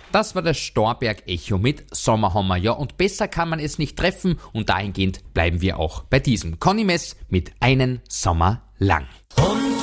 Das war das Storberg Echo mit Sommer haben wir ja, und besser kann man es nicht treffen, und dahingehend bleiben wir auch bei diesem. Conny Mess mit Einen Sommer lang.